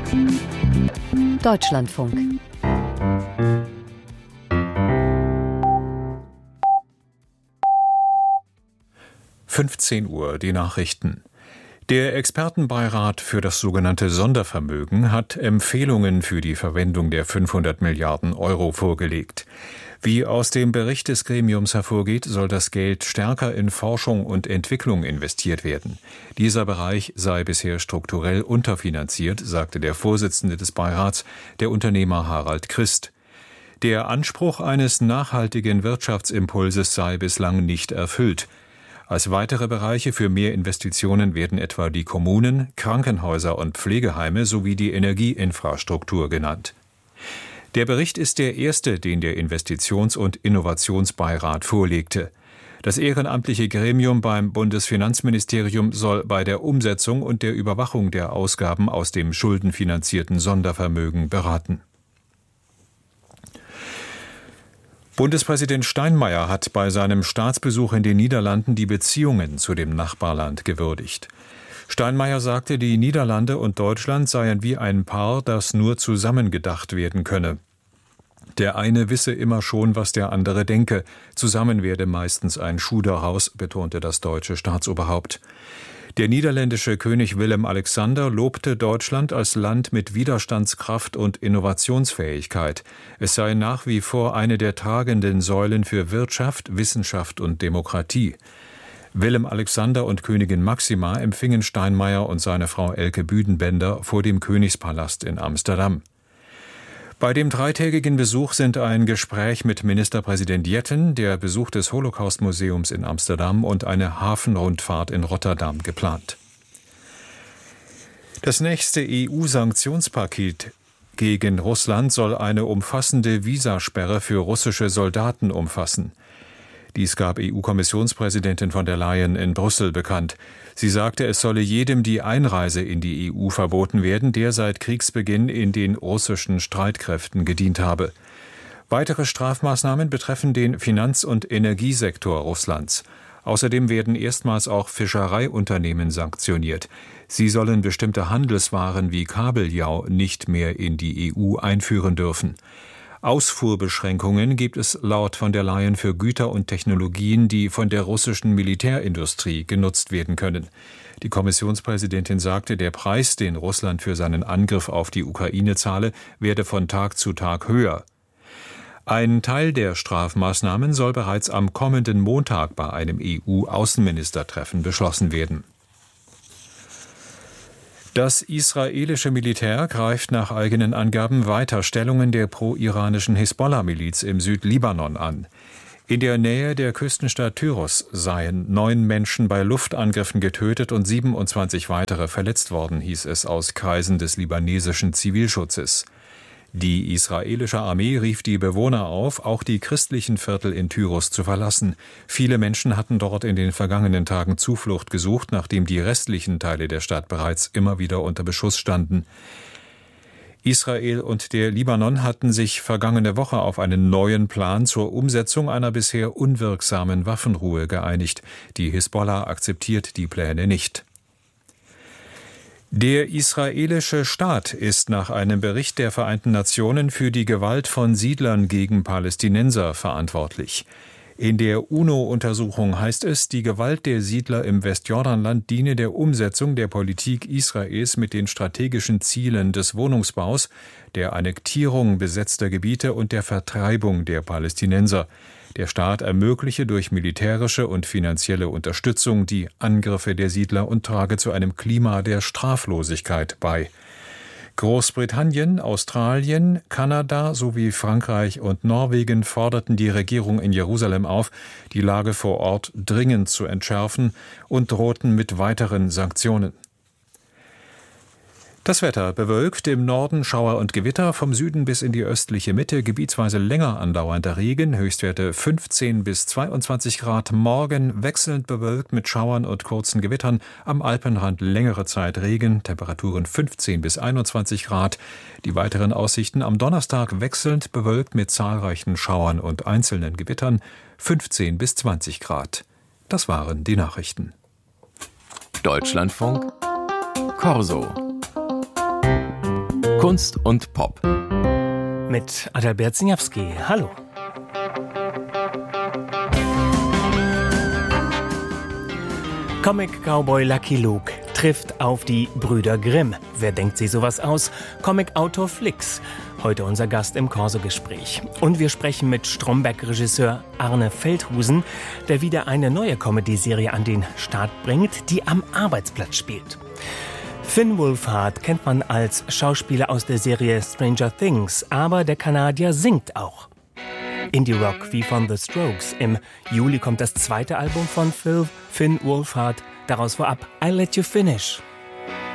Deutschlandfunk. Uhr, die Nachrichten. Der Expertenbeirat für das sogenannte Sondervermögen hat Empfehlungen für die Verwendung der 500 Milliarden Euro vorgelegt. Wie aus dem Bericht des Gremiums hervorgeht, soll das Geld stärker in Forschung und Entwicklung investiert werden. Dieser Bereich sei bisher strukturell unterfinanziert, sagte der Vorsitzende des Beirats, der Unternehmer Harald Christ. Der Anspruch eines nachhaltigen Wirtschaftsimpulses sei bislang nicht erfüllt. Als weitere Bereiche für mehr Investitionen werden etwa die Kommunen, Krankenhäuser und Pflegeheime sowie die Energieinfrastruktur genannt. Der Bericht ist der erste, den der Investitions- und Innovationsbeirat vorlegte. Das ehrenamtliche Gremium beim Bundesfinanzministerium soll bei der Umsetzung und der Überwachung der Ausgaben aus dem schuldenfinanzierten Sondervermögen beraten. Bundespräsident Steinmeier hat bei seinem Staatsbesuch in den Niederlanden die Beziehungen zu dem Nachbarland gewürdigt. Steinmeier sagte, die Niederlande und Deutschland seien wie ein Paar, das nur zusammen gedacht werden könne. Der eine wisse immer schon, was der andere denke. Zusammen werde meistens ein Schuh daraus, betonte das deutsche Staatsoberhaupt. Der niederländische König Willem-Alexander lobte Deutschland als Land mit Widerstandskraft und Innovationsfähigkeit. Es sei nach wie vor eine der tragenden Säulen für Wirtschaft, Wissenschaft und Demokratie. Willem-Alexander und Königin Máxima empfingen Steinmeier und seine Frau Elke Büdenbender vor dem Königspalast in Amsterdam. Bei dem dreitägigen Besuch sind ein Gespräch mit Ministerpräsident Jetten, der Besuch des Holocaust-Museums in Amsterdam und eine Hafenrundfahrt in Rotterdam geplant. Das nächste EU-Sanktionspaket gegen Russland soll eine umfassende Visasperre für russische Soldaten umfassen. Dies gab EU-Kommissionspräsidentin von der Leyen in Brüssel bekannt. Sie sagte, es solle jedem die Einreise in die EU verboten werden, der seit Kriegsbeginn in den russischen Streitkräften gedient habe. Weitere Strafmaßnahmen betreffen den Finanz- und Energiesektor Russlands. Außerdem werden erstmals auch Fischereiunternehmen sanktioniert. Sie sollen bestimmte Handelswaren wie Kabeljau nicht mehr in die EU einführen dürfen. Ausfuhrbeschränkungen gibt es laut von der Leyen für Güter und Technologien, die von der russischen Militärindustrie genutzt werden können. Die Kommissionspräsidentin sagte, der Preis, den Russland für seinen Angriff auf die Ukraine zahle, werde von Tag zu Tag höher. Ein Teil der Strafmaßnahmen soll bereits am kommenden Montag bei einem EU-Außenministertreffen beschlossen werden. Das israelische Militär greift nach eigenen Angaben weiter Stellungen der pro-iranischen Hisbollah-Miliz im Südlibanon an. In der Nähe der Küstenstadt Tyros seien 9 Menschen bei Luftangriffen getötet und 27 weitere verletzt worden, hieß es aus Kreisen des libanesischen Zivilschutzes. Die israelische Armee rief die Bewohner auf, auch die christlichen Viertel in Tyros zu verlassen. Viele Menschen hatten dort in den vergangenen Tagen Zuflucht gesucht, nachdem die restlichen Teile der Stadt bereits immer wieder unter Beschuss standen. Israel und der Libanon hatten sich vergangene Woche auf einen neuen Plan zur Umsetzung einer bisher unwirksamen Waffenruhe geeinigt. Die Hisbollah akzeptiert die Pläne nicht. Der israelische Staat ist nach einem Bericht der Vereinten Nationen für die Gewalt von Siedlern gegen Palästinenser verantwortlich. In der UNO-Untersuchung heißt es, die Gewalt der Siedler im Westjordanland diene der Umsetzung der Politik Israels mit den strategischen Zielen des Wohnungsbaus, der Annektierung besetzter Gebiete und der Vertreibung der Palästinenser. Der Staat ermögliche durch militärische und finanzielle Unterstützung die Angriffe der Siedler und trage zu einem Klima der Straflosigkeit bei. Großbritannien, Australien, Kanada sowie Frankreich und Norwegen forderten die Regierung in Jerusalem auf, die Lage vor Ort dringend zu entschärfen und drohten mit weiteren Sanktionen. Das Wetter: bewölkt, im Norden Schauer und Gewitter, vom Süden bis in die östliche Mitte gebietsweise länger andauernder Regen, Höchstwerte 15 bis 22 Grad. Morgen wechselnd bewölkt mit Schauern und kurzen Gewittern, am Alpenrand längere Zeit Regen, Temperaturen 15 bis 21 Grad. Die weiteren Aussichten: am Donnerstag wechselnd bewölkt mit zahlreichen Schauern und einzelnen Gewittern, 15 bis 20 Grad. Das waren die Nachrichten. Deutschlandfunk Corso. Kunst und Pop. Mit Adalbert Siniawski. Hallo. Comic-Cowboy Lucky Luke trifft auf die Brüder Grimm. Wer denkt sich sowas aus? Comic-Autor Flix. Heute unser Gast im Corso-Gespräch. Und wir sprechen mit Stromberg-Regisseur Arne Feldhusen, der wieder eine neue Comedy-Serie an den Start bringt, die am Arbeitsplatz spielt. Finn Wolfhard kennt man als Schauspieler aus der Serie Stranger Things, aber der Kanadier singt auch. Indie-Rock wie von The Strokes. Im Juli kommt das zweite Album von Finn Wolfhard. Daraus vorab I Let You Finish.